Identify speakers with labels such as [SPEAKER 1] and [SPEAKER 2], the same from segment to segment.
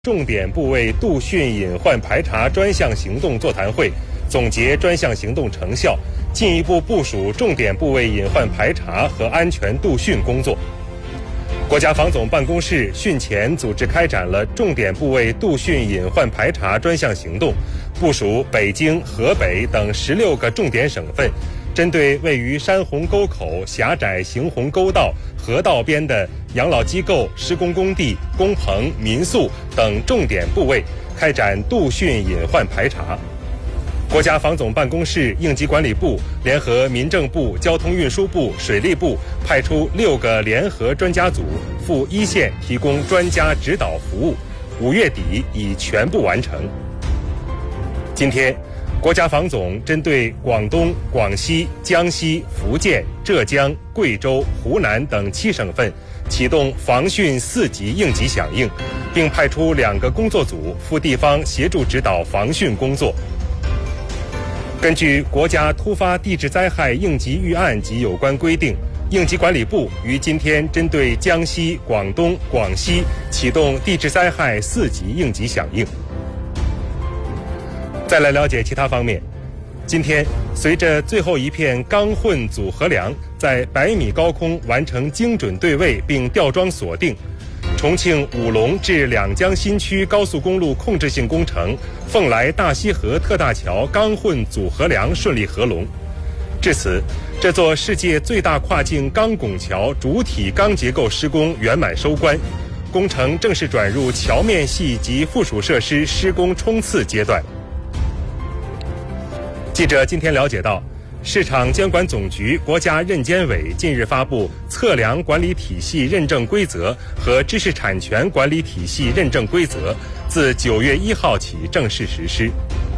[SPEAKER 1] 重点部位杜汛隐患排查专项行动座谈会，总结专项行动成效，进一步部署重点部位隐患排查和安全杜汛工作。国家防总办公室汛前组织开展了重点部位杜汛隐患排查专项行动，部署北京、河北等16个重点省份，针对位于山洪沟口、狭窄行洪沟道、河道边的养老机构、施工工地、工棚、民宿等重点部位，开展杜汛隐患排查。国家防总办公室、应急管理部联合民政部、交通运输部、水利部，派出6个联合专家组赴一线提供专家指导服务，5月底已全部完成。今天，国家防总针对广东、广西、江西、福建、浙江、贵州、湖南等7省份启动防汛4级应急响应，并派出2个工作组赴地方协助指导防汛工作。根据国家突发地质灾害应急预案及有关规定，应急管理部于今天针对江西、广东、广西启动地质灾害4级应急响应。再来了解其他方面。今天，随着最后一片钢混组合梁在100米高空完成精准对位并吊装锁定，重庆武隆至两江新区高速公路控制性工程凤来大西河特大桥钢混组合梁顺利合龙。至此，这座世界最大跨境钢拱桥主体钢结构施工圆满收官，工程正式转入桥面系及附属设施施工冲刺阶段。记者今天了解到，市场监管总局、国家认监委近日发布测量管理体系认证规则和知识产权管理体系认证规则，自9月1号起正式实施。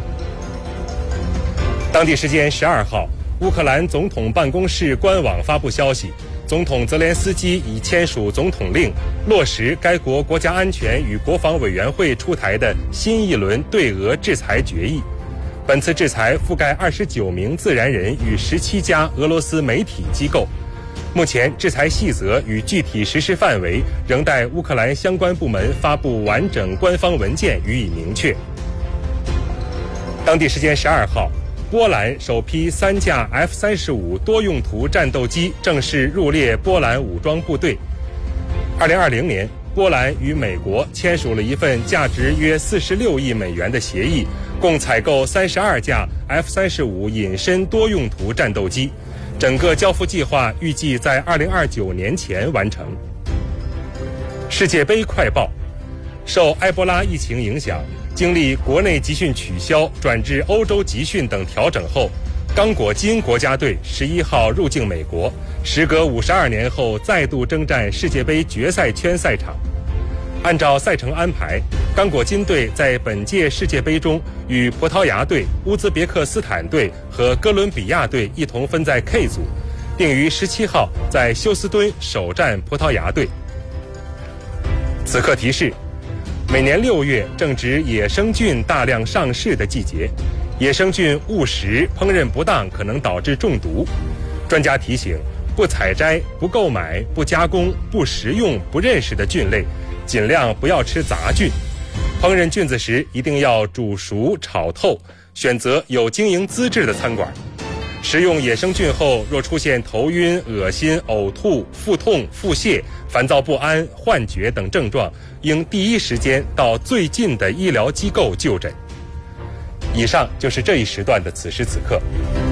[SPEAKER 1] 当地时间12号，乌克兰总统办公室官网发布消息，总统泽连斯基已签署总统令，落实该国国家安全与国防委员会出台的新一轮对俄制裁决议。本次制裁覆盖29名自然人与17家俄罗斯媒体机构。目前，制裁细则与具体实施范围仍待乌克兰相关部门发布完整官方文件予以明确。当地时间12号，波兰首批3架 F-35多用途战斗机正式入列波兰武装部队。2020年，波兰与美国签署了一份价值约46亿美元的协议，共采购32架 F-35隐身多用途战斗机，整个交付计划预计在2029年前完成。世界杯快报：受埃博拉疫情影响，经历国内集训取消、转至欧洲集训等调整后，刚果金国家队11号入境美国，时隔52年后再度征战世界杯决赛圈赛场。按照赛程安排，刚果金队在本届世界杯中与葡萄牙队、乌兹别克斯坦队和哥伦比亚队一同分在 K 组，并于17号在休斯敦首战葡萄牙队。此刻提示：每年6月正值野生菌大量上市的季节，野生菌误食、烹饪不当可能导致中毒。专家提醒，不采摘、不购买、不加工、不食用不认识的菌类，尽量不要吃杂菌。烹饪菌子时一定要煮熟、炒透，选择有经营资质的餐馆。食用野生菌后，若出现头晕、恶心、呕吐、腹痛、腹泻、烦躁不安、幻觉等症状，应第一时间到最近的医疗机构就诊。以上就是这一时段的此时此刻。